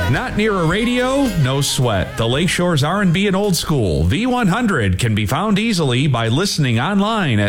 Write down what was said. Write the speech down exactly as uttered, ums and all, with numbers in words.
Not near a radio? No sweat. The Lakeshore's R and B and Old School V one hundred can be found easily by listening online at